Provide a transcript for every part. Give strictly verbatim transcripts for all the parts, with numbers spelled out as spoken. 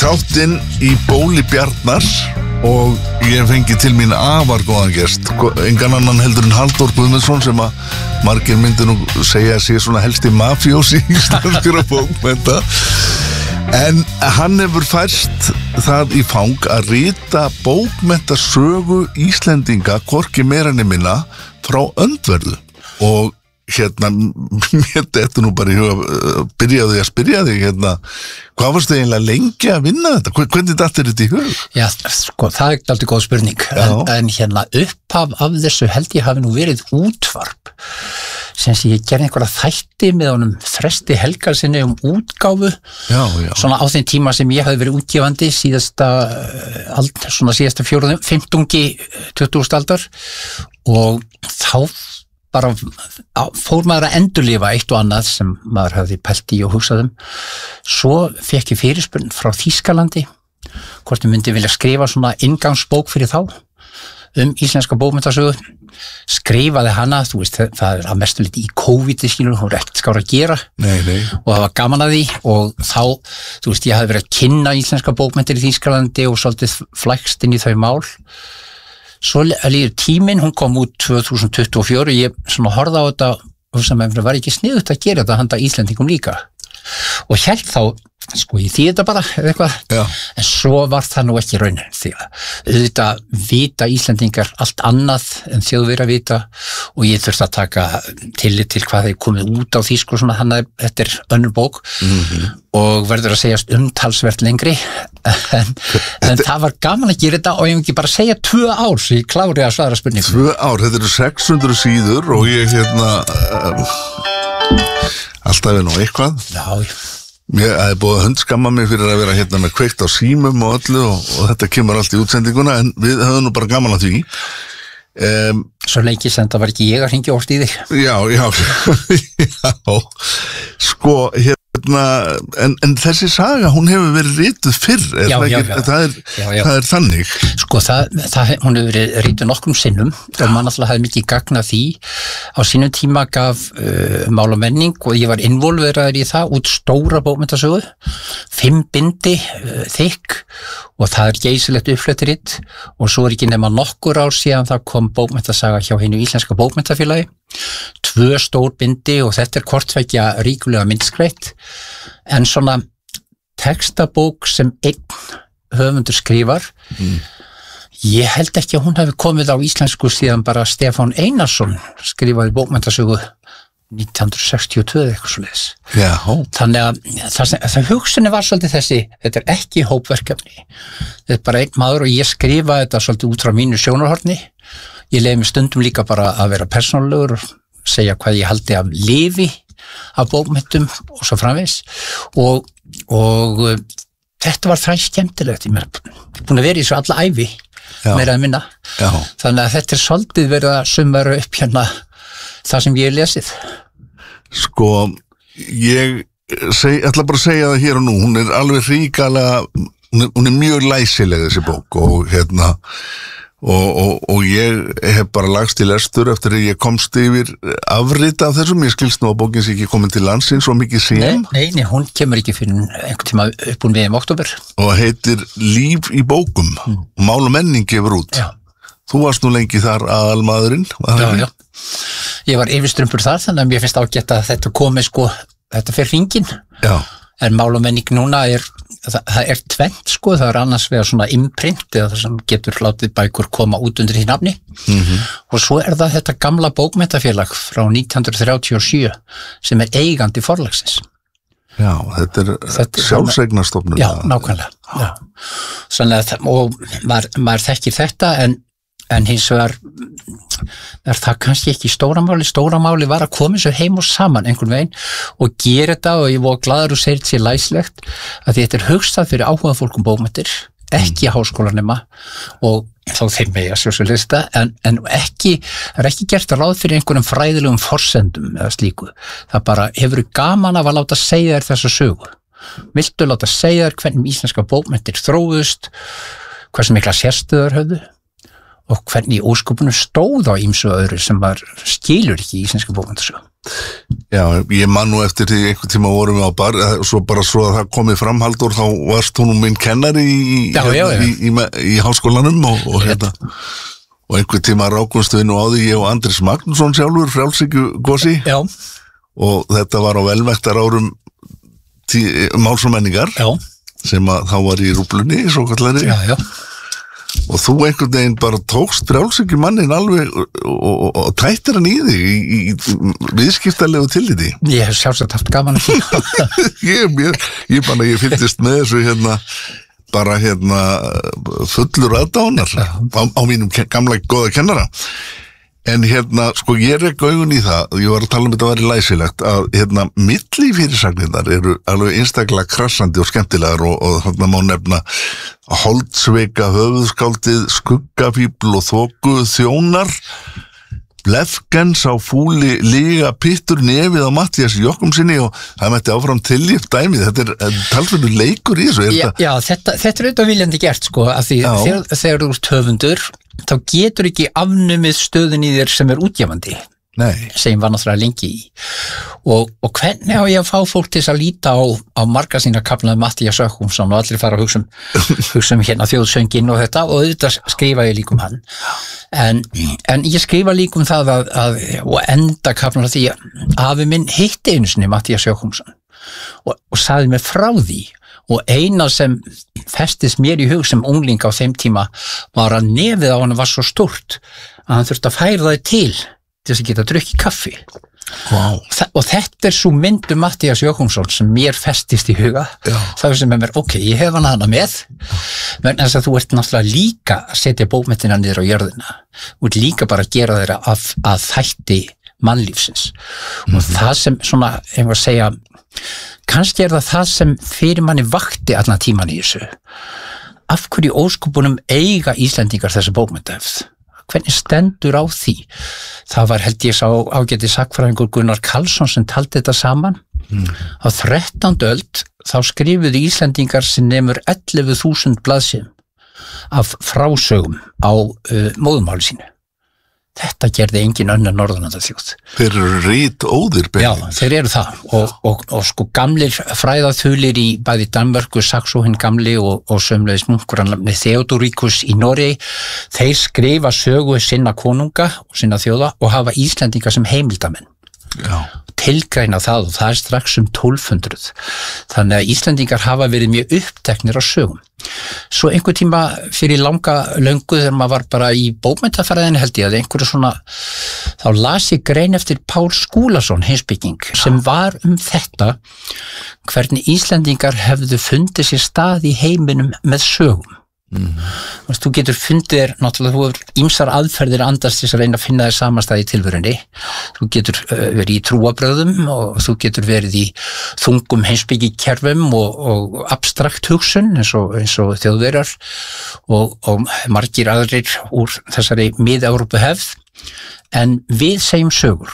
þáttinn í bóli Bjarnar og ég fengi til mín afar góðan gest, engan annan heldur en Halldór Guðmundsson sem að margir myndir nú segja að sé svona helsti mafjósi í íslenskra bókmennta, en hann hefur færst það í fang að rita bókmenntasögu Íslendinga hvorki meira né minna frá öndverðu. Og hérna, mér þetta nú bara í huga, byrjaði að spyrja þig hérna, hvað varstu eiginlega lengi að vinna þetta? Hvernig datt er þetta í hug? Já, sko, það er aldrei góð spurning, en, en hérna upphaf af þessu held ég hafi nú verið útvarp, sem sé ég gerði einhverja þætti með honum Þresti Helgasyni um útgáfu, já, já. Svona á þeim tíma sem ég hafi verið útgefandi síðasta, svona síðasta fjóruðum, fimmtungi tuttugustu aldar, og þá bara fór maður að endurlifa eitt og annað sem maður hafði pælt í og hugsað um. Svo fekk ég fyrirspurn frá Þýskalandi hvort ég myndi vilja skrifa svona inngangsbók fyrir þá um íslenska bókmenntasögu. Skrifaði hana, þú veist, það er að mestu liti í COVID skilur, hún er ekkert skára að gera nei, nei. Og það var gaman að því og þá, þú veist, ég hafði verið að kynna íslenska bókmenntir í Þýskalandi og svolítið flækst inn í þau mál. Svo líður tíminn, hún kom út tvö þúsund tuttugu og fjögur og ég svona horfði á þetta og sem að var ekki sniðugt að gera þetta handa Íslendingum líka og hélt þá, sko ég þýði þetta bara eða eitthvað, já. En svo var það nú ekki raunin því að auðvitað vita Íslendingar allt annað en Þjóðverjar vita og ég þurfti að taka tillit til hvað þeir komið út á þýsku svona, hann að þetta er önnur bók mm-hmm. og verður að segjast umtalsvert lengri en, en það var gaman að gera þetta og ég ekki bara segja tvö ár svo ég klári að svara spurningum. Tvö ár, þetta eru sex hundruð síður og ég hérna um, alltaf er nú eitthvað. Já, já. Ég hef búið að hundskamma mig fyrir að vera hérna með kveikt á símum og öllu og, og þetta kemur allt í útsendinguna en við höfum nú bara gaman að því. Um, Svo lengi sem það var ekki ég að hringja orst í þig. Já, já, já, sko, hérna, en, en þessi saga, hún hefur verið rituð fyrr, er já, það, já, ekki, já. Það, er, já, já. það er þannig. Sko, það, það, hún hefur verið rituð nokkrum sinnum og mann alltaf hafði mikið gagn af því. Á sínum tíma gaf uh, Mál og menning og ég var involveraður í það út stóra bókmenntasögu, fimm bindi uh, þykk og það er geysilegt uppflöturitt og svo er ekki nema nokkur ár síðan það kom bókmenntasaga hjá hinu íslenska bókmenntafélagi, tvö stór bindi og þetta er hvortveggja ríkulega myndskreitt, en svona textabók sem einn höfundur skrifar, mm. ég held ekki að hún hefði komið á íslensku síðan bara Stefán Einarsson skrifaði bókmenntasögu nítján hundruð sextíu og tvö eitthvað svoleiðis. Já. Þannig að það, það hugsunni var svolítið þessi, þetta er ekki hópverkefni, þetta er bara einn maður og ég skrifaði þetta svolítið út frá mínu sjónarhorni, ég leiði mig stundum líka bara að vera persónulegur og segja hvað ég haldi af lifi af bókmenntum og svo framvegis og, og uh, þetta var það skemmtilegt, ég er búin að vera í þessu alla ævi, já. Meira að minna, já. Þannig að þetta er svolítið verið að summera upp hérna það sem ég hef lesið. Sko, ég seg, ætla bara að segja það hér og nú, hún er alveg ríkalega, hún er, hún er mjög læsileg þessi bók og hérna, og, og, og ég hef bara lagst í lestur eftir að ég komst yfir afrita af þessum, ég skilst nú að bókin sé ekki komin til landsins svo mikið sem. Nei, nei, nei, hún kemur ekki fyrir einhvern tíma upp úr við um október. Og heitir Líf í bókum, mm. og Mál og menning gefur út. Já. Þú varst nú lengi þar aðalmaðurinn. Já, já. Ég var yfirstrumpur þar, þannig að mér finnst ágætt að þetta komi sko, þetta fer hringinn. Já. En Mál og menning núna er, það, það er tvennt sko, það er annars vegar svona imprint eða það sem getur látið bækur koma út undir því nafni. Mm-hmm. Og svo er það þetta gamla bókmenntafélag frá nítján hundruð þrjátíu og sjö sem er eigandi forlagsins. Já, þetta er, er sjálfseignarstofnun. Já, nákvæmlega. Já. Sannlega, og maður, maður þekkir þetta en En hins vegar er það kannski ekki stóra máli, stóra máli var að koma svo heim og saman einhvern veginn og gera þetta og ég var glaður og segir þetta sér læslegt að þetta er hugsað fyrir áhuga fólk um bókmenntir, ekki mm. háskólanema og þá þeim mega svo svo lista en, en ekki, það er ekki gert að ráð fyrir einhverjum fræðilegum forsendum eða slíku, það bara hefur gaman af að láta segja þér þessa sögu, viltu láta segja þér hvernig íslenska bókmenntir þróðust, hversu mikla sérstöðar höfðu og hvernig ósköpunum stóð á ýmsu öðru sem var skilur ekki í íslenska bókmenntasögu. Já, ég man nú eftir því einhvern tíma vorum við á bar, svo bara svo að það komið fram, Halldór, þá varst hún minn kennari í, já, hérna, já, já. í, í, í, í háskólanum og, og hérna og einhvern tíma rákumst við nú á því ég og Andris Magnússon sjálfur, frjálshyggjugosi Já. og þetta var á velmektar árum tí, máls og menningar Já. sem að þá var í rúblunni, svo kallari Já, já. og þú einhvern veginn bara tókst frjálshyggjumannin alveg og, og, og, og tættir hann í þig í, í, í viðskiptalegu tilliti. Ég hef sjálfsagt haft gaman að ég, ég, ég bara, ég fylltist með þessu hérna, bara hérna fullur aðdánar á, á mínum gamla góða kennara. En hérna, sko, ég rekk augun í það, ég var að tala um þetta að vera læsilegt, að hérna, milli fyrirsagnirnar eru alveg einstaklega krassandi og skemmtilegar og, og þarna má nefna Holdsveika, höfuðskáldið, skuggafíbl og þoku þjónar, Blefgens á fúli líga pittur nefið á Matthías Jochumssyni og það mætti áfram tillift dæmið, þetta er, er talsverður leikur í þessu. Já, já þetta, þetta er auðvitað viljandi gert sko, af því þegar, þegar þú ert höfundur, þá getur ekki afnumið stöðun í þér sem er útgefandi. Nei. Sem var náttúrulega lengi í og, og hvernig á ég að fá fólk til að líta á, á marga sína kaflaði Matthías Jochumsson og allir fara að hugsa um, hugsa um hérna þjóðsönginn og þetta og auðvitað skrifa ég líka um hann en, en ég skrifa líka um það að, að og enda kaflaði því að afi minn hitti einu sinni Matthías Jochumsson og, og sagði mér frá því og eina sem festist mér í hug sem ungling á þeim tíma var að nefið á hann var svo stórt að hann þurfti að færa það til til þess að geta drukkið kaffi. Wow. Og þetta er svo mynd um Matthías Jochumsson sem mér festist í huga. Já. Það sem er mér, ok, ég hef hann hana með, menn þess að þú ert náttúrulega líka að setja bókmenntina niður á jörðina. Þú ert líka bara að gera þeirra að, að þætti mannlífsins. Mm-hmm. Og það sem svona, ég var að segja, kannski er það það sem fyrir manni vakti allan tíman í þessu. Af hverju óskupunum eiga Íslendingar þessa bókmenntahefð? Hvernig stendur á því? Það var held ég sá ágæti sagnfræðingur Gunnar Karlsson sem taldi þetta saman. Mm. Á þrettándu öld þá skrifuðu Íslendingar sem nemur ellefu þúsund blaðsíðum af frásögum á uh, móðumáli sínu. Þetta gerði engin önnur Norðurlandaþjóð. Þeir eru rít óðir Já, þeir eru það og, og, og sko gamlir fræðaþulir í bæði Danmörku, Saxó hinn gamli og, og sömuleiðis munkurinn Theodoríkus í Noregi, þeir skrifa sögu sinna konunga og sinna þjóða og hafa Íslendinga sem heimildamenn. Já. Tilgreina það og það er strax um tólf hundruð. Þannig að Íslendingar hafa verið mjög uppteknir á sögum. Svo einhver tíma fyrir langa löngu þegar maður var bara í bókmenntafræðinu held ég að einhverju svona, þá las ég grein eftir Pál Skúlason heimspeking sem var um þetta hvernig Íslendingar hefðu fundið sér stað í heiminum með sögum. Mm. Þú getur fundið þér náttúrulega, þú hefur ýmsar aðferðir andast til að reyna að finna þér samastað í tilverunni, þú getur uh, verið í trúabröðum og þú getur verið í þungum heimspekikerfum og, og abstrakt hugsun eins og, eins og Þjóðverjar og, og margir aðrir úr þessari mið-Evrópu hefð, en við segjum sögur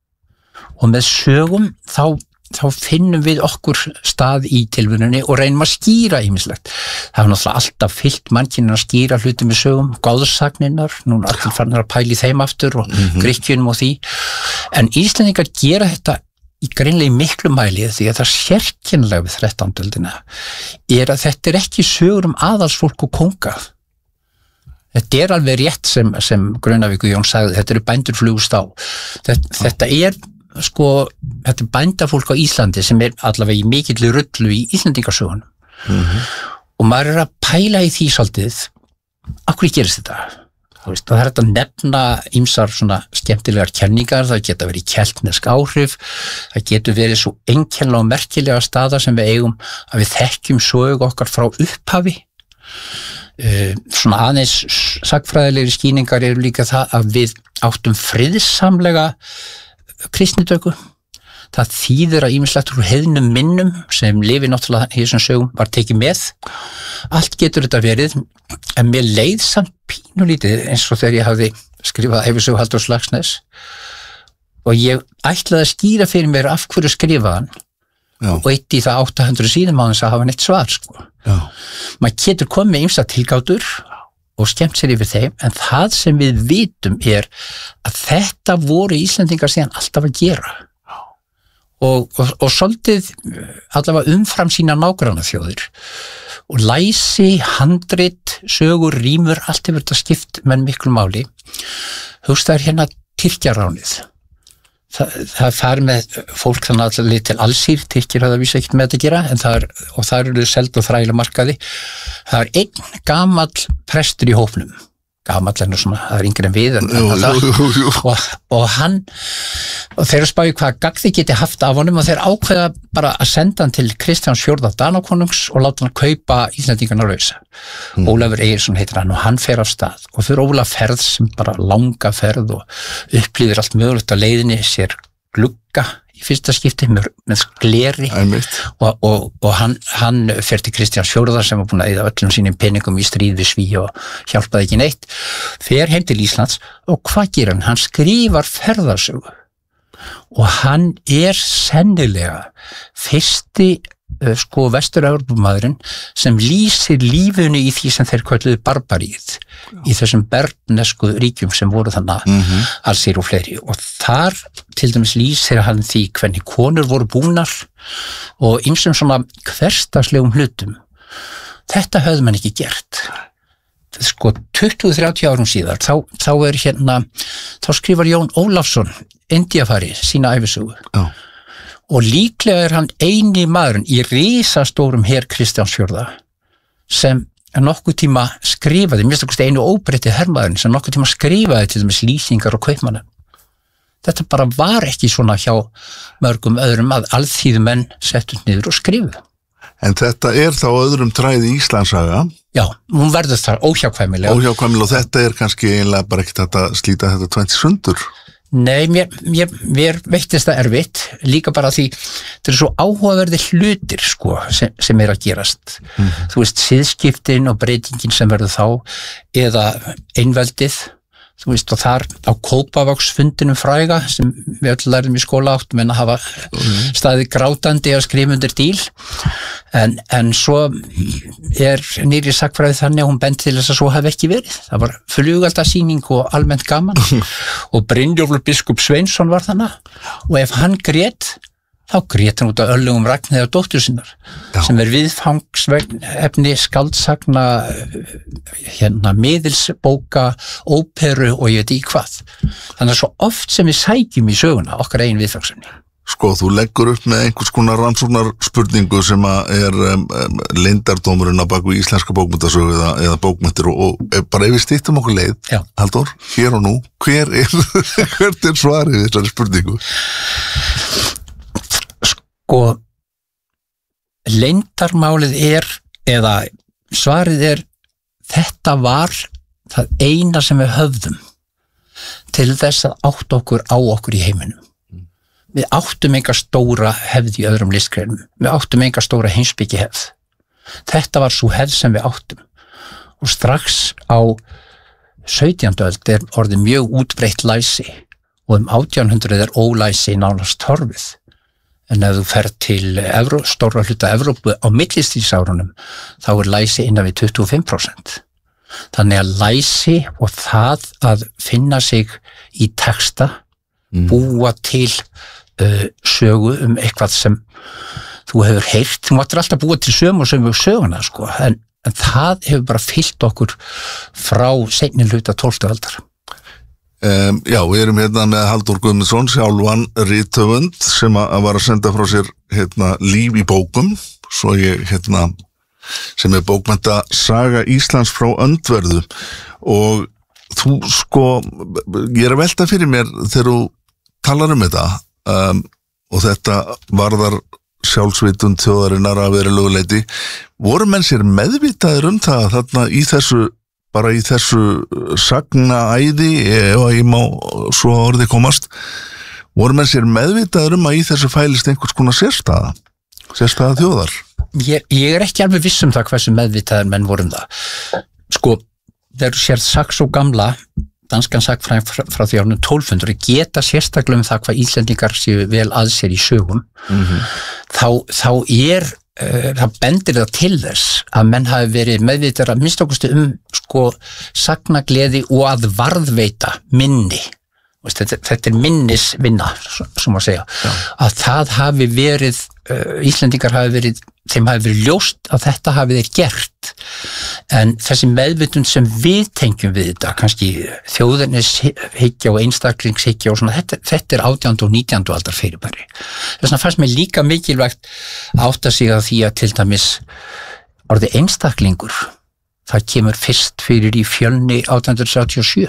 og með sögum þá þá finnum við okkur stað í tilverunni og reynum að skýra ýmislegt. Það er náttúrulega alltaf fyllt mannkynnin að skýra hluti með sögum, goðsagninnar, núna allir farnir að pæli þeim aftur og mm-hmm. Grikkjunum og því. En Íslendingar gera þetta í greinlega miklu mæli því að það sérkennilega við þrettándu öldina er að þetta er ekki sögur um aðalsfólk og kónga. Þetta er alveg rétt sem, sem Grunnavík og Jón sagði, þetta eru bændur flugust á. Þetta, þetta er sko, þetta er bændafólk á Íslandi sem er allavega í mikilli rullu í Íslandingasögunum mm-hmm. og maður er að pæla í því svolítið af hverju gerist þetta veist, það er að nefna ýmsar svona skemmtilegar kenningar, það geta verið keltnesk áhrif, það getur verið svo einkennilega og merkilega staða sem við eigum að við þekkjum sögu okkar frá upphafi uh, svona aðeins sagfræðilegri skýningar eru líka það að við áttum friðsamlega kristnitöku. Það þýðir að ýmislegt úr heiðnum minnum sem lifi náttúrulega í þessum sögum var tekið með. Allt getur þetta verið, en mér leið samt pínulítið eins og þegar ég hafði skrifað ævisögu Halldórs Laxness og ég ætlaði að skýra fyrir mér af hverju skrifaðan og eitt í það átta hundruð síðum á þess að hafa neitt svar. Sko. Maður getur komið með ýmsa tilgátur og skemmt sér yfir þeim, en það sem við vitum er að þetta voru Íslendingar síðan alltaf að gera. og, og, og svolítið allavega umfram sína nágrannaþjóðir og læsi, handrit, sögur, rímur, allt hefur þetta skipt menn miklu máli. Hugstaður hérna Tyrkjaránið. Það, það fær með fólk þannig allir til Alsír, Tyrkir hafa vísa ekkert með þetta að gera, en það er, og það eru seld og þræla markaði. Það er einn gamall prestur í hópnum, gamall en svona, það er yngri en við, en, jú, það, jú, jú. Og, og hann, og þeir spáðu hvað gagn þið geti haft af honum og þeir ákveða bara að senda hann til Kristjáns fjórða Danakonungs og láta hann kaupa Íslendingarna lausa. Mm. Ólafur Egirsson heitir hann og hann fer af stað og fyrir Ólaf ferð sem bara langa ferð og upplýðir allt mögulegt á leiðinni, sér glugga í fyrsta skipti með, með gleri og, og, og hann, hann fer til Kristjáns fjórða sem var búin að eyða öllum sínum peningum í stríð við Sví og hjálpaði ekki neitt, fer heim til Íslands og hvað gerir hann? Hann skrifar ferðasögu og hann er sennilega fyrsti sko vestur-Evrópumaðurinn sem lýsir lífinu í því sem þeir kölluðu barbaríð í þessum bernesku ríkjum sem voru þannig mm-hmm. Alsír og fleiri og þar til dæmis lýsir hann því hvernig konur voru búnar og ýmsum svona hversdagslegum hlutum. Þetta höfðu mann ekki gert. Sko tuttugu til þrjátíu árum síðar þá, þá er hérna þá skrifar Jón Ólafsson Indíafari sína ævisögu. Já. Og líklega er hann eini maðurinn í risastórum her Kristjáns fjórða sem nokkuð tíma skrifaði, mér stakast einu óbreytti hermaðurinn sem nokkuð tíma skrifaði til dæmis lýsingar og kaupmanna. Þetta bara var ekki svona hjá mörgum öðrum að alþýðumenn settu niður og skrifuðu. En þetta er þá öðrum træði Íslandsaga? Já, hún verður þar óhjákvæmilega. Óhjákvæmilega og þetta er kannski eiginlega bara ekkert að slíta þetta tvennt sundur? Nei, mér, mér, mér veittist það erfitt, líka bara því þetta er svo áhugaverði hlutir sko, sem, sem er að gerast. Mm-hmm. Þú veist, siðskiptin og breytingin sem verður þá, eða einveldið, þú veist, og þar á Kópavogsfundinum fræga, sem við öll lærðum í skóla átt, menn að hafa mm-hmm. staðið grátandi að skrifa undir díl, en, en svo er nýri sagnfræði þannig að hún bent til þess að svo hafi ekki verið. Það var flugaldasýning og almennt gaman og Brynjólfur biskup Sveinsson var þannig og ef hann grét, þá grét hann út af öllugum Ragnheiðar dóttur sinnar Já. Sem er viðfangsefni skáldsagna hérna miðilsbóka, óperu og ég veit í hvað. Þannig að svo oft sem við sækjum í söguna okkar eigin viðfangsefni. Sko, þú leggur upp með einhvers konar rannsóknar spurningu sem að er um, um, leyndardómurinn á baku íslenska bókmenntasögu eða, eða bókmenntir og, og bara ef við styttum okkur leið, Já. Halldór, hér og nú, hver er, hvert er svarið þessari spurningu? Sko, leyndarmálið er, eða svarið er, þetta var það eina sem við höfðum til þess að átta okkur á okkur í heiminum. Við áttum enga stóra hefð í öðrum listgreinum. Við áttum enga stóra heimspeki hefð. Þetta var svo hefð sem við áttum. Og strax á sautjándu öld er orðið mjög útbreitt læsi og um átján hundruð er ólæsi nánast horfið. En ef þú fer til Evró, stóra hluta Evrópu á millistríðsárunum, þá er læsi innan við tuttugu og fimm prósent. Þannig að læsi og það að finna sig í texta, mm. búa til uh, sögu um eitthvað sem þú hefur heyrt, þú máttir alltaf búa til sömu og sömu söguna, sko, en, en það hefur bara fyllt okkur frá seinni hluta tólftu aldar. Um, já, við erum hérna með Halldór Guðmundsson, sjálfan rithöfund sem að var að senda frá sér hérna, líf í bókum, svo ég hérna, sem er bókmennta Saga Íslands frá öndverðu og þú sko, ég er að velta fyrir mér þegar þú talar um þetta um, og þetta varðar sjálfsvitund þjóðarinnar að vera löguleiti, voru menn sér meðvitaðir um það þarna í þessu bara í þessu sagnaæði, ef ég má svo orði komast, voru menn sér meðvitaður um að í þessu fælist einhvers konar sérstaða, sérstaða þjóðar? Ég, ég er ekki alveg viss um það hversu meðvitaður menn voru um það. Sko, þegar þú sér sag svo gamla, danskan sagfræðing frá, frá því árinu tólf hundruð, geta sérstaklega um það hvað Íslendingar séu vel að sér í sögum, mm-hmm. þá, þá er það bendir það til þess að menn hafi verið meðvitaðir að minnst okkurstu um sko sagnagleði og að varðveita minni þetta, þetta er minnisvinna sem að segja, Já. að það hafi verið uh, Íslendingar hafi verið þeim hafi verið ljóst að þetta hafi þeir gert, en þessi meðvitund sem við tengjum við þetta, kannski þjóðernishyggja og einstaklingshyggja og svona, þetta, þetta er átjándu og nítjándu aldar fyrirbæri. Þess vegna fannst mér líka mikilvægt átta sig að því að til dæmis orðið einstaklingur, það kemur fyrst fyrir í Fjölni átján hundruð þrjátíu og sjö.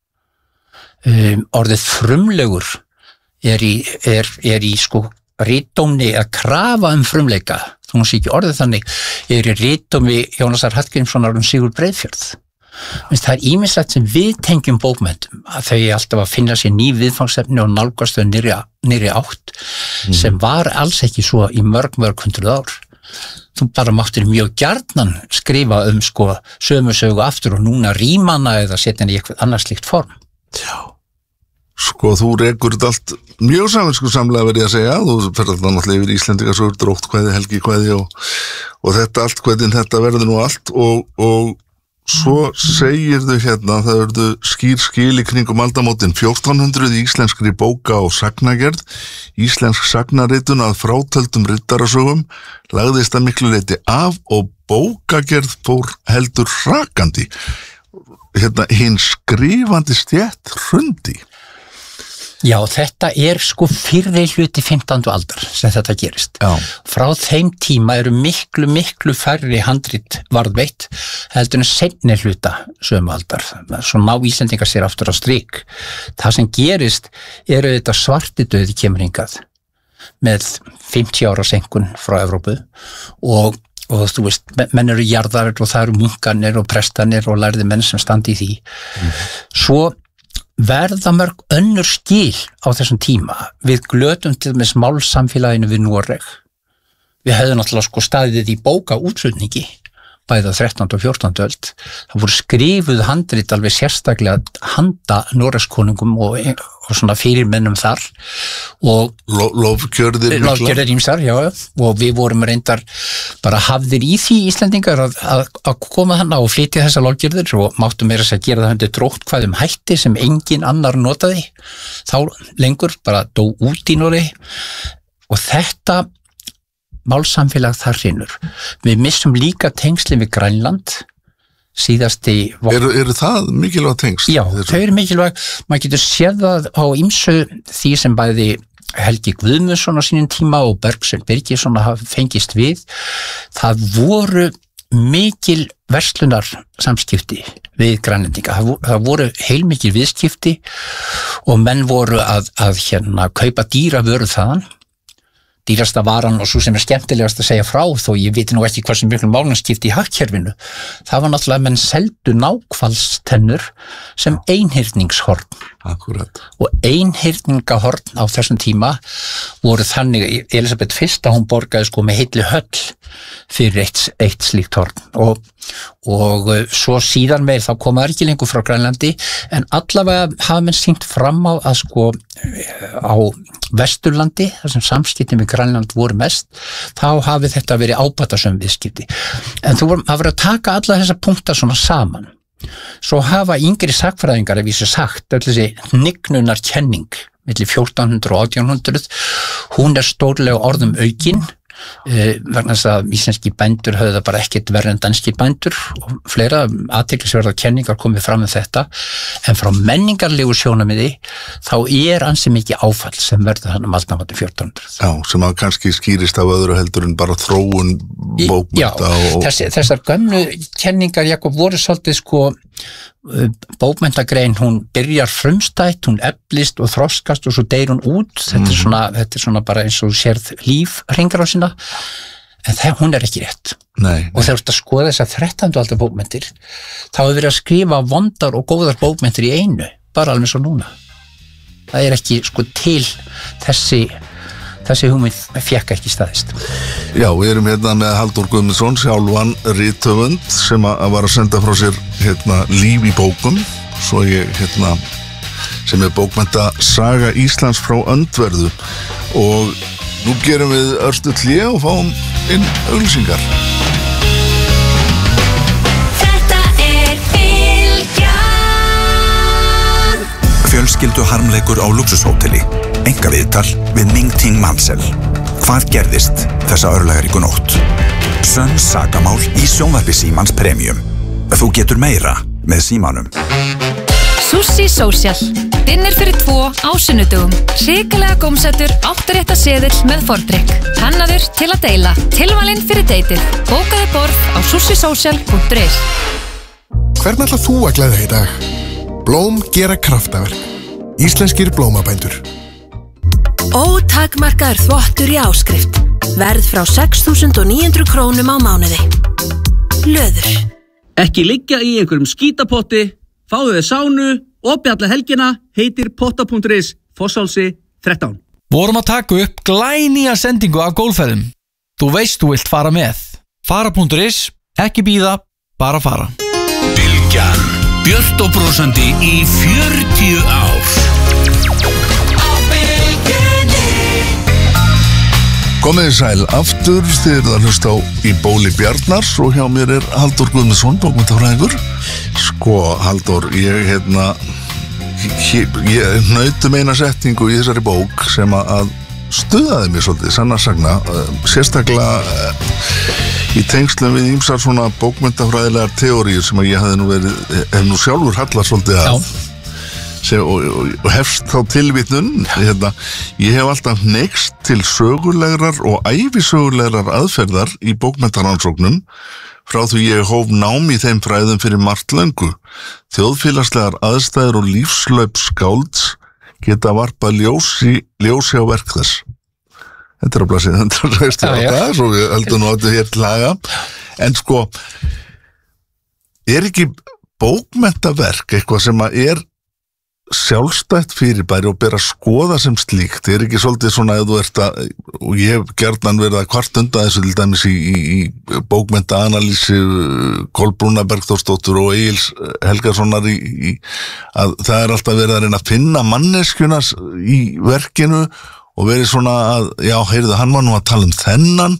Um, orðið frumlegur er í, er, er í sko ritdómni að krafa um frumleika, þú sé ekki orðið þannig, er í ritdómi Jónasar Hallgrímssonar um Sigurð Breiðfjörð. Það er ýmislegt sem við tengjum bókmenntum, að þau alltaf að finna sér ný viðfangsefni og nálgast þau nýri, nýri átt, mm. sem var alls ekki svo í mörg mörg hundruð ár. Þú bara máttir mjög gjarnan skrifa um sko sömu sögu aftur og núna rímana eða setja henni í eitthvað annars slíkt form. Já. Sko, þú rekur þetta allt mjög saminsku samlega verið að segja, þú ferðar það náttúrulega yfir Íslendingasögur, dróttkvæði, helgikvæði og, og þetta allt, hvernig þetta verður nú allt og, og svo segir þau hérna, það verður skýr skil í kringum aldamótin fjórtán hundruð í íslenskri bóka og sagnagerð, íslensk sagnaritun að frátöldum riddarasögum, lagðist að miklu leyti af og bókagerð fór heldur hrakandi. Hérna, hinn skrifandi stétt hrundi. Já, þetta er sko fyrri hluti fimmtándu aldar sem þetta gerist. Já. Frá þeim tíma eru miklu, miklu færri handrit varðveitt heldur en seinni hluta sömu aldar. Svo ná Íslendingar sér aftur á strik. Það sem gerist eru þetta svartidauði kemur hingað með fimmtíu ára senkun frá Evrópu og og þú veist, menn eru jarðarir og það eru munkanir og prestanir og lærði menn sem standi í því. Mm. Svo verða mörg önnur skil á þessum tíma. Við glötum til með málsamfélaginu við Noreg. Við hefðum náttúrulega sko staðið í bóka útflutningi bæði á þrettándu og fjórtándu öld. Það voru skrifuð handrit alveg sérstaklega handa Noregskonungum og, og svona fyrirmennum þar og lofgjörðir lofgjörðir ýmsar, já, og við vorum reyndar bara hafðir í því Íslendingar að, að, að koma þarna og flytja þessar lofgjörðir og máttum meira að gera það hundir dróttkvæðum hætti sem engin annar notaði þá lengur, bara dó út í Noregi og þetta málsamfélag þar hrinur. Við missum líka tengslin við Grænland síðasti... Eru, eru það mikilvæg tengsl? Já, þau eru mikilvæg. Maður getur séð það á ýmsu því sem bæði Helgi Guðmundsson á sínum tíma og Bergsveinn Birgisson hafa fengist við. Það voru mikil verslunar samskipti við Grænlendinga. Það voru heilmikil viðskipti og menn voru að, að hérna kaupa dýra vöru þaðan. Dýrasta varan og svo sem er skemmtilegast að segja frá þó ég veit nú ekki hversu miklu málanskipti í hagkerfinu. Það var náttúrulega menn seldu nákvæmstennur sem einhyrningshorn. Akkurat. Og einhyrningahorn á þessum tíma voru þannig, Elisabeth fyrsta hún borgaði sko með heilli höll fyrir eitt, eitt slíkt horn og, og svo síðan meir þá koma það ekki lengur frá Grænlandi en allavega hafa menn sýnt fram á að sko á Vesturlandi, þar sem samskiptin við Grænland voru mest, þá hafi þetta verið ábatasöm viðskipti. En þú voru að vera að taka alla þessa punkta svona saman. Svo hafa yngri sagfræðingar að vísu sagt, öll þessi hnignunar kenning milli fjórtán hundruð og átján hundruð, hún er stórlega orðum aukin, Uh, vegna þess að íslenski bændur höfðu það bara ekkert verið en danski bændur og fleira athyglisverðar kenningar komið fram með þetta en frá menningarlegu sjónamiði þá er ansi mikið áfall sem verður þannig um aldamótin fjórtán hundruð. Já, sem að kannski skýrist af öðru heldur en bara þróun bókmennta. Já, og... þess, þessar gömlu kenningar Jakob voru svolítið sko bókmenntagrein, hún byrjar frumstætt, hún eflist og þroskast og svo deyr hún út, þetta, mm. er svona, þetta er svona bara eins og sérð líf hringar á sína, en það, hún er ekki rétt. Nei, nei. Og þegar þú ert að skoða þessar þrettándu aldar bókmenntir, þá hefur verið að skrifa vondar og góðar bókmenntir í einu, bara alveg svo núna. Það er ekki sko til þessi þessi hugmynd fékk ekki staðist. Já, við erum hérna með Halldór Guðmundsson, sjálfan rithöfund sem að var að senda frá sér hérna líf í bókum, svo ég hérna sem er bókmennta Saga Íslands frá öndverðu og nú gerum við örstu hlé og fáum inn auglýsingar. Fjölskyldu harmleikur á luxushóteli. Einkaviðtal við Ming Ting Mansell. Hvað gerðist þessa örlagaríku nótt? Sönn sakamál í sjónvarpi Símans Premium. Þú getur meira með Símanum. Sushi Social. Dinner fyrir tvo á sunnudugum. Hrikalega gómsætur, áttarétta seðill með fordrykk. Hannaður til að deila. Tilvalinn fyrir deytið. Bókaðu borð á sushi social punktur is. Hvern ætlar þú að gleðja í dag? Blóm gera kraftaverk. Íslenskir blómabændur. Ótakmarkaður þvottur í áskrift. Verð frá sex þúsund níu hundruð krónum á mánuði. Löður. Ekki liggja í einhverjum skítapotti, fáðu þið sánu, opið alla helgina, heitir potta punktur is, Fossálsi þrettán. Vorum að taka upp glænýja sendingu af gólfferðum. Þú veist þú vilt fara með. Fara punktur is, ekki bíða, bara fara. Bylgjan, björt og brosandi í fjörutíu ár. Komið þið sæl aftur, þið eruð að hlusta á Í bóli Bjarnars og hjá mér er Halldór Guðmundsson, bókmenntafræðingur. Sko, Halldór, ég hérna, ég, ég nautum eina setningu í þessari bók sem að stuðaði mér svolítið, sannarsagna, sérstaklega í tengslum við ýmsar svona bókmenntafræðilegar teóríur sem að ég hafði nú verið, hef nú sjálfur hallað svolítið að. Sem, og, og, og hefst þá tilvitnun hérna, ég hef alltaf neykst til sögulegrar og ævisögulegrar aðferðar í bókmenntaransóknum frá því ég hóf nám í þeim fræðum fyrir margt löngu. Þjóðfélagslegar aðstæður og lífslaup skálds geta varpað ljósi, ljósi á verk þess. Þetta er á blaðsíðu hundrað sextíu og átta, svo við höldum nú áttu hér til haga. En sko, er ekki bókmenntaverk eitthvað sem að er sjálfstætt fyrirbæri og ber að skoða sem slíkt? Er ekki svolítið svona ef þú ert að, og ég hef gjarnan verið að kvart undan þessu til dæmis í, í, í bókmenntaanalýsi Kolbrúnar Bergþórsdóttur og Egils Helgasonar í, í, að það er alltaf verið að reyna að finna manneskjuna í verkinu og verið svona að, já, heyrðu, hann var nú að tala um þennan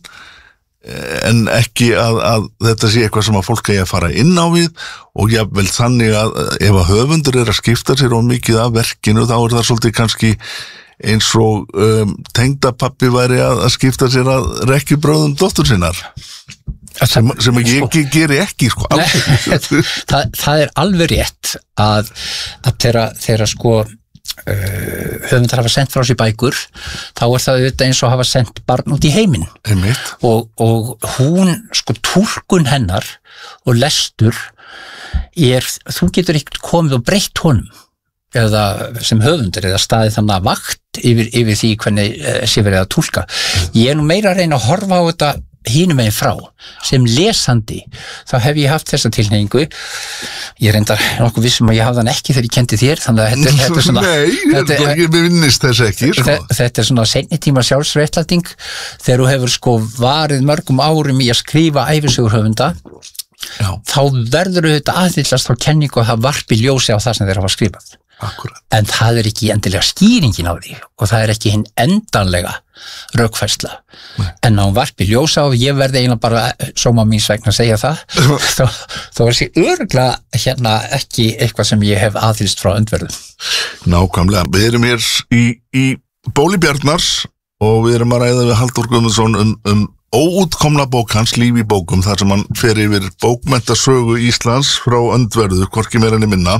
en ekki að, að þetta sé eitthvað sem að fólk eigi að fara inn á við og jafnvel þannig að ef að höfundur er að skipta sér of mikið af verkinu þá er það svolítið kannski eins og um, tengdapappi væri að, að skipta sér að rekkjubröðum dóttur sinnar sem, sem ég ekki geri ekki sko. Nei, það, það er alveg rétt að, að þeirra, þeirra sko Uh, höfundar hafa sendt frá sér bækur þá er það auðvitað eins og hafa sendt barn út í heiminn og, og hún, sko túlkun hennar og lestur er, þú getur ekkert komið og breytt honum eða sem höfundur eða staðið þannig að vakt yfir, yfir því hvernig uh, sé verið að túlka. Ég er nú meira að reyna að horfa á þetta hinum meginn frá sem lesandi, þá hef ég haft þessa tilhneigingu. Ég reyndar nokkuð vissum að ég hafði hann ekki þegar ég kendi þér, þannig að þetta, þetta er svona Nei, þetta, þetta, ég vinnist þess ekki sko. þetta, þetta er svona seinni tíma sjálfsréttlæting þegar þú hefur sko varið mörgum árum í að skrifa ævisögur höfunda. Já. Þá verður þetta aðhyllast á kenningu að það varpi ljósi á það sem þeir hafa skrifað. Akkurat. En það er ekki endilega skýringin á því og það er ekki hinn endanlega rökfærsla. Nei. En á varpi ljósa og ég verði eiginlega bara sóma míns vegna að segja það þá, þá er þessi örugglega hérna ekki eitthvað sem ég hef aðhyllst frá öndverðum. Nákvæmlega, við erum hér í, í bóli Bjarnars og við erum að ræða við Halldór Guðmundsson um, um óútkomna bók hans, Líf í bókum, þar sem hann fer yfir bókmenntasögu Íslands frá öndverðu, hvorki meira en minna.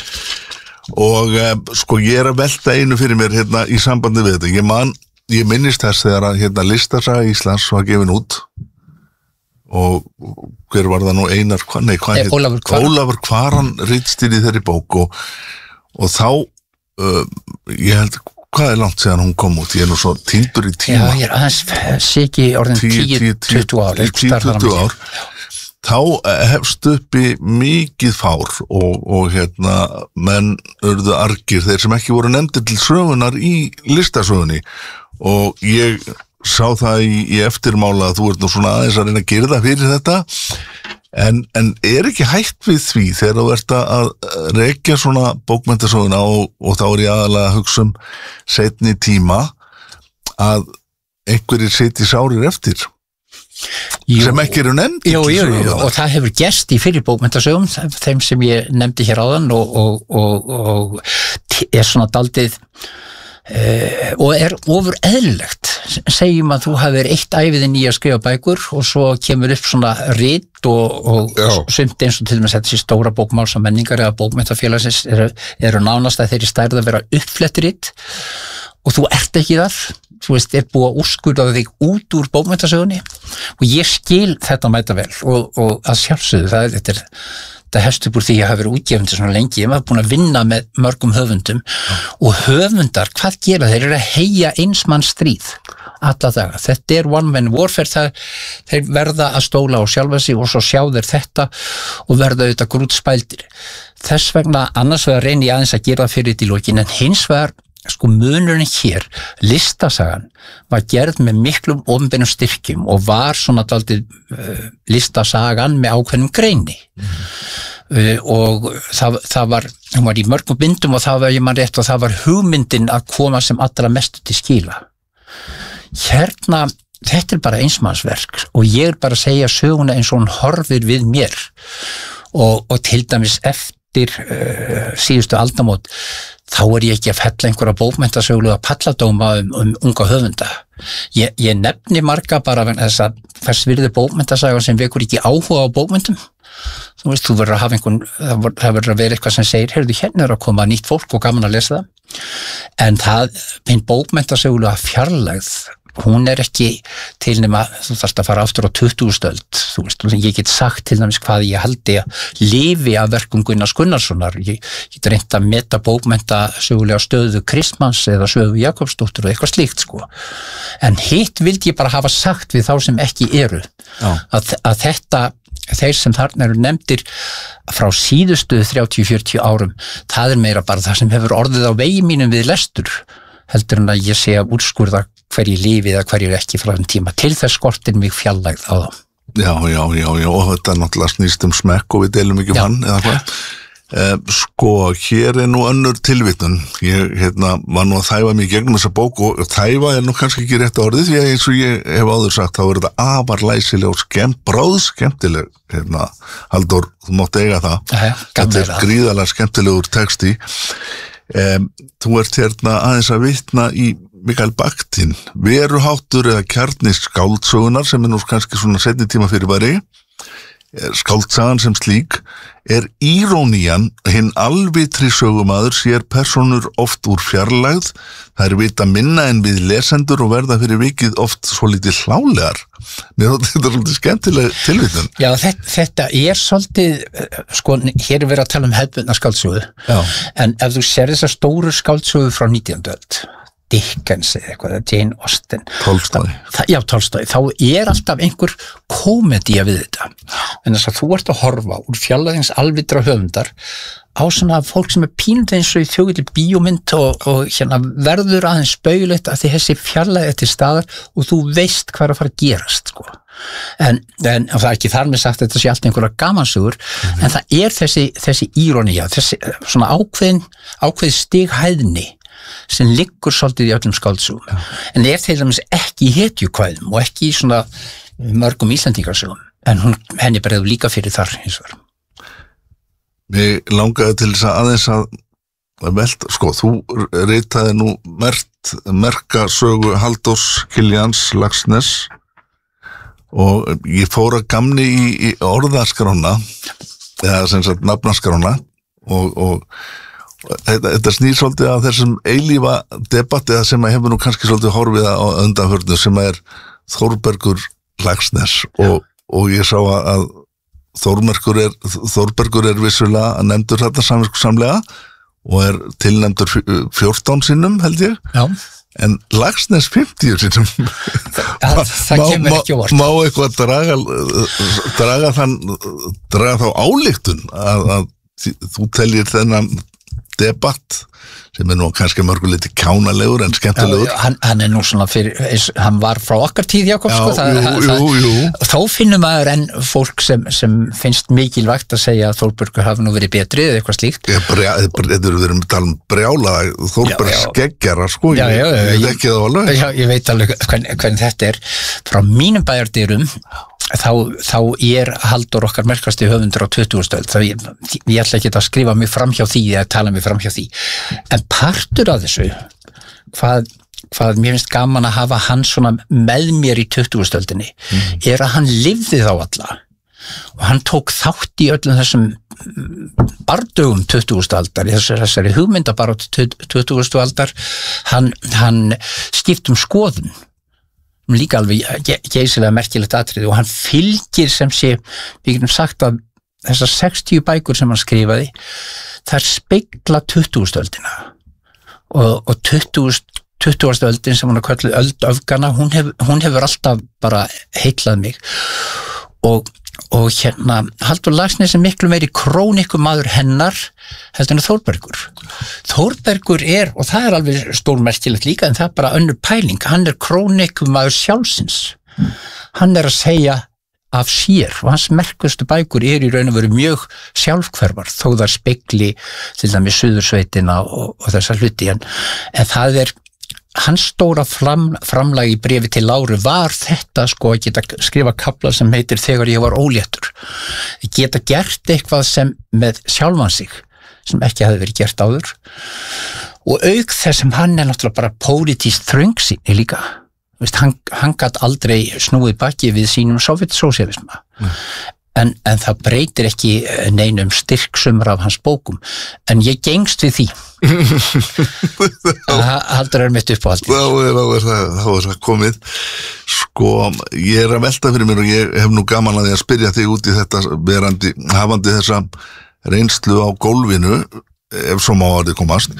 Og eh, sko ég er að velta einu fyrir mér hérna í sambandi við þetta. Ég man, ég minnist þess þegar að hérna listasaga Íslands var gefin út og hver var það nú Einar, hva, nei hvað heit? Ólafur Kvaran. Ólafur Kvaran ritstýrði þeirri bók og, og þá, uh, ég held, hvað er langt síðan hún kom út? Ég er nú svo týndur í tíma. Já, ég er aðeins sé ekki orðin tíu til tuttugu ár. tíu til tuttugu ár. Þá hefst uppi mikið fár og, og hérna menn urðu argir, þeir sem ekki voru nefndir til sögunar í listasögunni og ég sá það í, í eftirmála að þú ert nú svona aðeins að reyna að gera það fyrir þetta en, en er ekki hægt við því þegar þú ert að rekja svona bókmenntasöguna og, og þá er ég aðalega að hugsa um seinni tíma að einhverjir sitji sárir eftir. Jú, sem ekki eru nefnd jú, jú, jú, og það hefur gerst í fyrir bókmenntasögum, þeim sem ég nefndi hér áðan og, og, og, og er svona daldið uh, og er ofur eðlilegt. Segjum að þú hafir eitt æviðin í að skrifa bækur og svo kemur upp svona rit og, og sumt eins og til dæmis þessi stóra bókmáls og menningar eða bókmenntafélagsins eru, eru nánast að þeirri stærð að vera uppflettritt og þú ert ekki þar, þú veist, er búið að úrskurða þig út úr bókmenntasögunni og ég skil þetta mæta vel og, og að sjálfsögðu, það, þetta er það hefst upp úr því að hafa verið útgefandi svona lengi, ég var búin að vinna með mörgum höfundum ja. Og höfundar, hvað gera þeir eru að heyja einsmanns stríð alla daga, þetta er one man warfare það, þeir verða að stóla á sjálfa sig og svo sjá þeir þetta og verða auðvitað grútspældir þess vegna annars vegar reyni ég aðeins að gera það fyrir þetta í lokin en hins vegar sko munurinn hér, listasagan var gerð með miklum opinberum styrkjum og var svona daldið uh, listasagan með ákveðnum greini mm. uh, og það, það var, hún var í mörgum bindum og það var, ég man rétt og það var hugmyndin að koma sem allra mestu til skila. Hérna, þetta er bara einsmannsverk og ég er bara að segja söguna eins og hún horfir við mér og, og til dæmis eftir uh, síðustu aldamót þá er ég ekki að fella einhverja bókmenntasögulega palladóma um, um unga höfunda. Ég, ég nefni marga bara þess að þess virði bókmenntasaga sem vekur ekki áhuga á bókmenntum. Þú veist, þú verður að hafa einhvern, það verður að vera eitthvað sem segir, heyrðu, hérna er að koma nýtt fólk og gaman að lesa það. En það, minn bókmenntasögulega fjarlægð, hún er ekki til nema, þú þarft að fara aftur á tuttugustu öld, þú veist, og ég get sagt til dæmis hvað ég haldi að lifi af verkum Gunnars Gunnarssonar, ég get reynt að meta bókmenntasögulega stöðu Kristmanns eða sögu Jakobsdóttur og eitthvað slíkt, sko. En hitt vildi ég bara hafa sagt við þá sem ekki eru, að, að þetta, þeir sem þarna eru nefndir frá síðustu þrjátíu til fjörutíu árum, það er meira bara það sem hefur orðið á vegi mínum við lestur, heldur en að ég sé að úrskurða hverju lífi eða hverju ekki frá þenn tíma til þess skortir mig fjarlægð á þá. Já, já, já, já, og þetta er náttúrulega snýst um smekk og við deilum ekki hann eða hvað. Eh, sko, hér er nú önnur tilvitnun. Ég hérna, var nú að þæfa mig gegnum þessa bók og þæfa er nú kannski ekki rétt orðið því að eins og ég hef áður sagt þá er þetta afar læsileg og skemmt, bráð skemmtileg. Hérna, Halldór, þú mátt eiga það. Æja, þetta er gríðarlega skemmtilegur texti. Um, þú ert hérna aðeins að vitna í Mikael Bakhtin, veruháttur eða kjarni skáldsögunar sem er nú kannski svona seinni tíma fyrir bæri. Skáldsagan sem slík er írónían, hinn alvitri sögumaður sér personur oft úr fjarlægð, það er vita minna en við lesendur og verða fyrir vikið oft svo lítið hlálegar. Mér þótt þetta er svolítið skemmtileg tilvitun. Já, þetta, þetta er svolítið, sko, hér er verið að tala um hefðbundna skáldsögu, en ef þú sér þessar stóru skáldsögu frá nítjándu öld, Dickens eða eitthvað, Jane Austen Tolstói. Já, Tolstói, þá er alltaf einhver komedía við þetta en þess að þú ert að horfa úr fjarlæðings alvitra höfundar á svona fólk sem er pínuð eins og í þjóðildi bíómynd og, og hérna verður aðeins spaugilegt að því þessi fjarlæði til staðar og þú veist hvað er að fara að gerast, sko. En, en það er ekki þar með sagt að þetta sé allt einhverja gamansögur mm-hmm. en það er þessi, þessi írónía, þessi svona ákveðin, ákveðin stighæðni sem liggur svolítið í öllum skáldsögum ja. En er til dæmis ekki í hetjukvæðum og ekki í svona mörgum íslendingarsögum en hún, henni bregður líka fyrir þar hins vegar. Mér langaði til þess að aðeins að velta, sko, þú ritaði nú mert, merka sögu Halldórs Kiljans Laxness og ég fór að gamni í, í orðaskrána eða sem sagt nafnaskrána og, og Þetta, þetta snýr svolítið að þessum eilífa debatti eða sem að hefur nú kannski svolítið horfið á undanförnu sem er Þórbergur Laxness og, og ég sá að Þórbergur er, Þórbergur er vissulega nefndur þetta samviskusamlega og er tilnefndur fjórtán sinnum held ég Já. En Laxness fimmtíu sinnum það, það kemur ekki óvart má eitthvað draga draga þann draga þá ályktun að, að þú teljir þennan debatt sem er nú kannski mörguleiti kjánalegur en skemmtilegur. Já, hann, hann er nú svona fyrir, hann var frá okkar tíð, Jakob, Já, sko, það, jú, það, jú, jú. þó finnum maður enn fólk sem, sem finnst mikilvægt að segja að Þórbergur hafi nú verið betri eða eitthvað slíkt. Þetta eru verið að tala um brjála Þórberg skeggjara, sko, já, já, ég, ég veit ekki það alveg. Já, ég veit alveg hvernig, hvernig þetta er. Frá mínum bæjardyrum þá, þá er Halldór okkar merkasti höfundur á tuttugustu öld. Það, ég, ég ætla ekki að skrifa mig fram hjá því eða tala mig fram hjá því. En partur af þessu, hvað, hvað mér finnst gaman að hafa hann svona með mér í tuttugustu öldinni, mm. er að hann lifði þá alla og hann tók þátt í öllum þessum bardögum tuttugustu aldar, þessari, þessari hugmyndabaráttu tuttugustu aldar. Hann, hann skipt um skoðun, líka alveg geysilega merkilegt atriði, og hann fylgir sem sé, við getum sagt að þessar sextíu bækur sem hann skrifaði, þær spegla tuttugustu öldina og, og tuttugustu öldin sem hún er kölluð öld öfgana, hún, hef, hún hefur alltaf bara heitlað mig og, og hérna Halldór Laxness er miklu meiri krónikumaður hennar heldur en Þórbergur. Þórbergur er, og það er alveg stórmerkilegt líka, en það er bara önnur pæling, hann er krónikumaður sjálfsins, hann er að segja af sér og hans merkustu bækur er í raun og veru mjög sjálfhverfar þó þar spegli til dæmis Suðursveitina og, og þessa hluti, en, en það er hans stóra fram, framlag í bréfi til Láru var þetta, sko, að geta skrifa kafla sem heitir Þegar ég var óléttur, geta gert eitthvað sem með sjálfan sig sem ekki hafði verið gert áður, og auk þess sem hann er náttúrulega bara pólitískt þröngsýni líka. Vist, hann, hann gat aldrei snúið baki við sínum sovjetsósíalisma, mm. en, en það breytir ekki neinum styrksumra af hans bókum, en ég gengst við því. Haldur er mitt uppáhaldi. Þá er, er, er, er það komið. Sko, ég er að velta fyrir mér og ég hef nú gaman að því að spyrja þig út í þetta verandi, hafandi þessa reynslu á gólfinu, ef svo má orðið komast.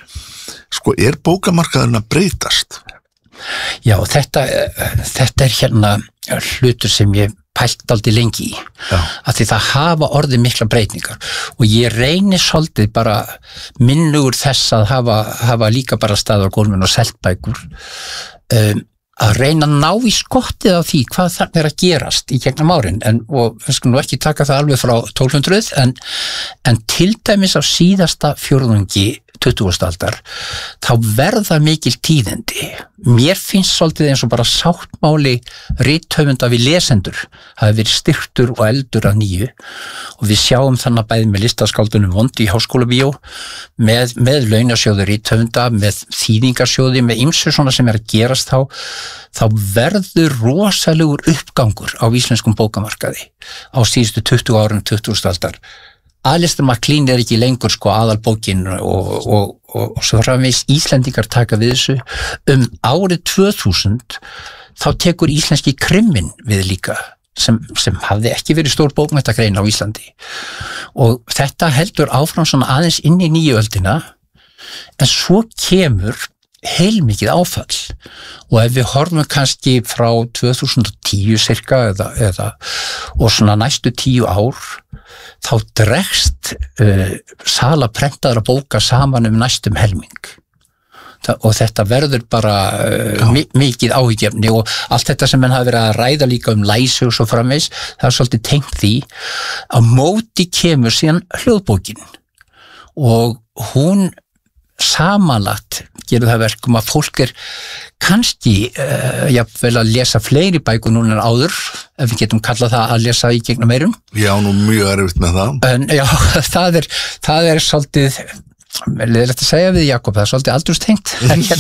Sko, er bókamarkaðurinn að breytast? Já, þetta, þetta er hérna hlutur sem ég pælt aldrei lengi í, að því það hafa orðið mikla breytingar og ég reyni svolítið bara minnugur þess að hafa, hafa líka bara staðið á gólfinu og selt bækur, um, að reyna að ná í skottið á því hvað þarna er að gerast í gegnum árin, en, og við skulum nú ekki taka það alveg frá tólf hundruð, en, en til dæmis á síðasta fjórðungi tuttugustu aldar, þá verða mikil tíðindi. Mér finnst svolítið eins og bara sáttmáli rithöfunda við lesendur hafi verið styrktur og eldur að nýju, og við sjáum þannig bæði með listaskáldunum Vondi í Háskólabíó, með, með launasjóði rithöfunda, með þýðingarsjóði, með ýmsu svona sem er að gerast þá, þá verður rosalegur uppgangur á íslenskum bókamarkaði á síðustu tuttugu árum tuttugustu aldar. Alistair MacLean er ekki lengur, sko, aðalbókin og, og, og, og svo framvegis Íslendingar taka við þessu. Um árið tvö þúsund þá tekur íslenski krimmin við líka, sem, sem hafði ekki verið stór bókmenntakrein á Íslandi, og þetta heldur áfram svona aðeins inn í nýju öldina, en svo kemur heilmikið áfall, og ef við horfum kannski frá tvö þúsund og tíu cirka eða, eða, og svona næstu tíu ár, þá dregst uh, sala prentaðra bóka saman um næstum helming. Þa, og þetta verður bara uh, mi mikið áhyggjefni, og allt þetta sem menn hafa verið að ræða líka um læsi og svo framvegs, það er svolítið tengt því að móti kemur síðan hljóðbókin, og hún samanlagt gerir það verkum að fólk er kannski uh, jafnvel að lesa fleiri bækur núna en áður, ef við getum kallað það að lesa í gegnum meirum. Já, nú mjög erfitt með það. En já, það er, það er svolítið, leiðilegt að segja við Jakob, það er svolítið aldurstengt,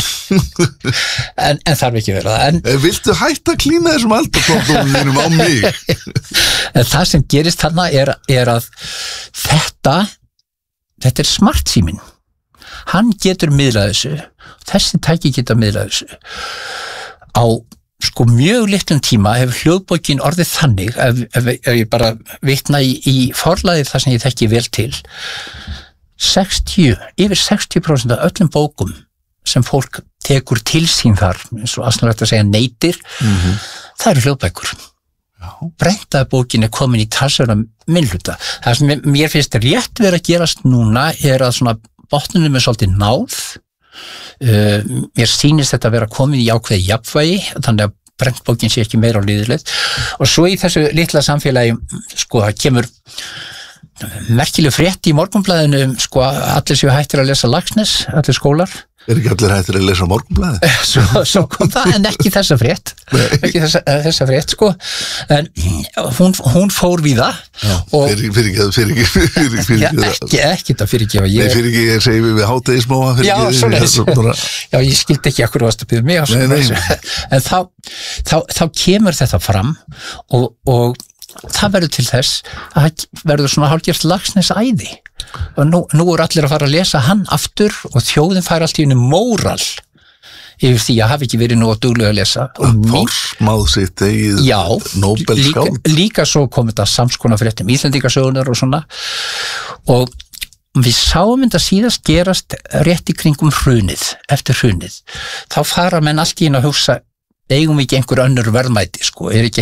en, en þarf ekki vera það. En, viltu hætta að klína þessum aldurstofnum á mig? En það sem gerist þarna er, er að þetta, þetta er smartsíminn. Hann getur miðlað þessu, þessi tæki geta miðlað þessu. Á sko mjög litlum tíma hefur hljóðbókin orðið þannig, ef, ef, ef ég bara vitna í, í forlagið þar sem ég þekki vel til, sextíu, yfir sextíu prósent af öllum bókum sem fólk tekur til sín þar, eins og aðsannlegt að segja neytir, mm-hmm. það eru hljóðbækur. Brentaða bókin er komin í talsverða minnhluta. Það sem mér finnst rétt verið að gerast núna er að svona botnunum er svolítið náð. Uh, mér sýnist þetta að vera komið í ákveði jafnvægi, þannig að brentbókin sé ekki meira á líðilegð. Og svo í þessu litla samfélagi, sko, það kemur merkileg frétt í Morgunblaðinu, sko, allir séu hættir að lesa Laxness, allir skólar. Er ekki allir hættir að lesa Morgunblaðið? Svo, svo kom það, en ekki þessa frétt ekki þessa, þessa frétt, sko en hún, hún fór við það fyrir, fyrir ekki fyrir ekki fyrir ekki já, ekki, ekki það fyrir ekki ég... Nei, fyrir ekki, ég segi við við hátegismóa já, svona já, ég skildi ekki akkur varst að byrja mig nei, nei. en þá, þá, þá kemur þetta fram og, og það verður til þess að það verður svona hálfgjört Laxness æði og nú, nú er allir að fara að lesa hann aftur og þjóðin fær allt í henni móral yfir því að hafi ekki verið nú að duglega að lesa Forsmáð sitt eigið Nóbelskáld líka, líka svo kom þetta samskona fréttum Íslendingasögunar og svona og við sáum þetta síðast gerast rétt í kringum hrunið eftir hrunið þá fara menn allt í henni að hugsa eigum við ekki einhver önnur verðmæti sko, er ekki